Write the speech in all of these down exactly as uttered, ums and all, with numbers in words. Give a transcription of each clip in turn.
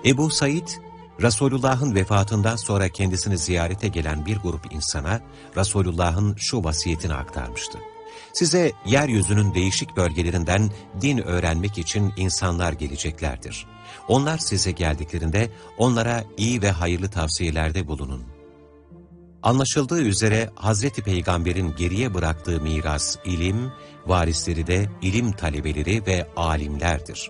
Ebu Said, Resulullah'ın vefatından sonra kendisini ziyarete gelen bir grup insana Resulullah'ın şu vasiyetini aktarmıştı. Size yeryüzünün değişik bölgelerinden din öğrenmek için insanlar geleceklerdir. Onlar size geldiklerinde onlara iyi ve hayırlı tavsiyelerde bulunun. Anlaşıldığı üzere Hazreti Peygamber'in geriye bıraktığı miras ilim, varisleri de ilim talebeleri ve alimlerdir.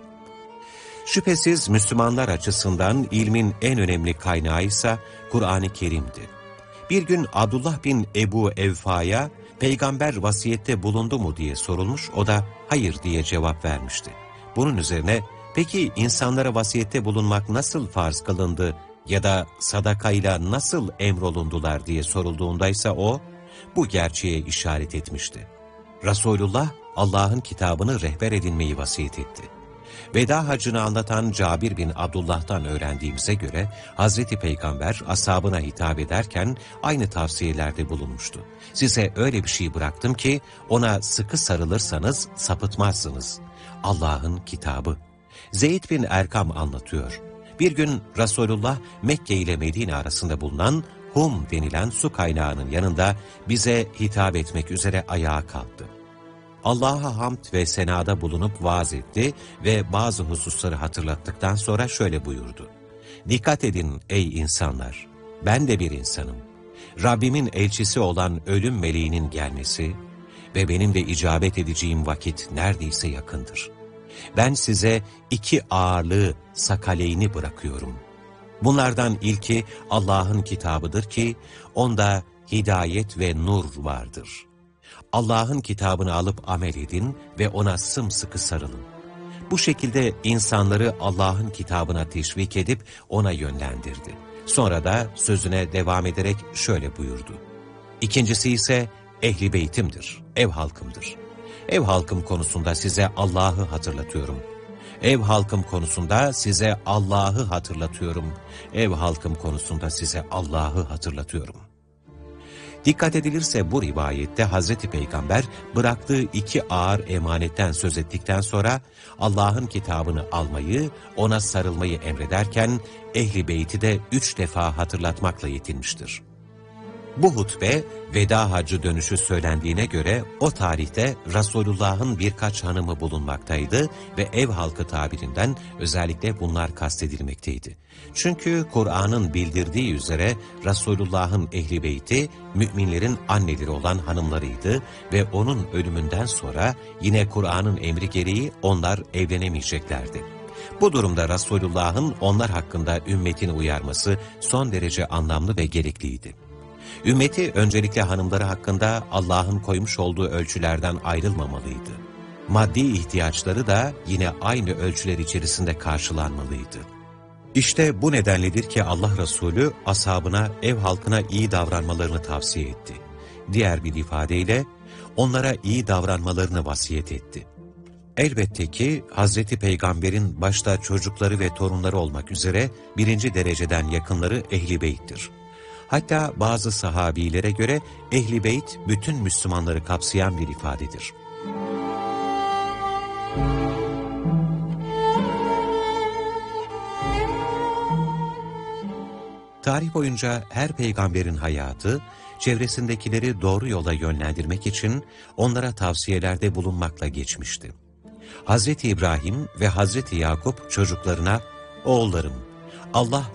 Şüphesiz Müslümanlar açısından ilmin en önemli kaynağı ise Kur'an-ı Kerim'di. Bir gün Abdullah bin Ebu Evfa'ya peygamber vasiyette bulundu mu diye sorulmuş, o da hayır diye cevap vermişti. Bunun üzerine peki insanlara vasiyette bulunmak nasıl farz kılındı ya da sadakayla nasıl emrolundular diye sorulduğunda ise o bu gerçeğe işaret etmişti. Resulullah Allah'ın kitabını rehber edinmeyi vasiyet etti. Veda hacını anlatan Cabir bin Abdullah'tan öğrendiğimize göre Hazreti Peygamber ashabına hitap ederken aynı tavsiyelerde bulunmuştu. Size öyle bir şey bıraktım ki ona sıkı sarılırsanız sapıtmazsınız. Allah'ın kitabı. Zeyd bin Erkam anlatıyor. Bir gün Resulullah Mekke ile Medine arasında bulunan Hum denilen su kaynağının yanında bize hitap etmek üzere ayağa kalktı. Allah'a hamd ve senada bulunup vaaz etti ve bazı hususları hatırlattıktan sonra şöyle buyurdu. Dikkat edin ey insanlar, ben de bir insanım. Rabbimin elçisi olan ölüm meleğinin gelmesi ve benim de icabet edeceğim vakit neredeyse yakındır. Ben size iki ağırlığı, sakaleyni bırakıyorum. Bunlardan ilki Allah'ın kitabıdır ki onda hidayet ve nur vardır. Allah'ın kitabını alıp amel edin ve ona sımsıkı sarılın. Bu şekilde insanları Allah'ın kitabına teşvik edip ona yönlendirdi. Sonra da sözüne devam ederek şöyle buyurdu. İkincisi ise ehli beytimdir, ev halkımdır. Ev halkım konusunda size Allah'ı hatırlatıyorum. Ev halkım konusunda size Allah'ı hatırlatıyorum. Ev halkım konusunda size Allah'ı hatırlatıyorum. Dikkat edilirse bu rivayette Hazreti Peygamber bıraktığı iki ağır emanetten söz ettikten sonra Allah'ın kitabını almayı, ona sarılmayı emrederken Ehl-i Beyt'i de üç defa hatırlatmakla yetinmiştir. Bu hutbe veda hacı dönüşü söylendiğine göre o tarihte Resulullah'ın birkaç hanımı bulunmaktaydı ve ev halkı tabirinden özellikle bunlar kastedilmekteydi. Çünkü Kur'an'ın bildirdiği üzere Resulullah'ın ehli beyti müminlerin anneleri olan hanımlarıydı ve onun ölümünden sonra yine Kur'an'ın emri gereği onlar evlenemeyeceklerdi. Bu durumda Resulullah'ın onlar hakkında ümmetini uyarması son derece anlamlı ve gerekliydi. Ümmeti öncelikle hanımları hakkında Allah'ın koymuş olduğu ölçülerden ayrılmamalıydı. Maddi ihtiyaçları da yine aynı ölçüler içerisinde karşılanmalıydı. İşte bu nedenledir ki Allah Resulü ashabına ev halkına iyi davranmalarını tavsiye etti. Diğer bir ifadeyle onlara iyi davranmalarını vasiyet etti. Elbette ki Hazreti Peygamber'in başta çocukları ve torunları olmak üzere birinci dereceden yakınları Ehl-i Beyt'tir. Hatta bazı sahabilere göre Ehl-i Beyt bütün Müslümanları kapsayan bir ifadedir. Tarih boyunca her peygamberin hayatı, çevresindekileri doğru yola yönlendirmek için onlara tavsiyelerde bulunmakla geçmişti. Hazreti İbrahim ve Hazreti Yakup çocuklarına, oğullarım, Allah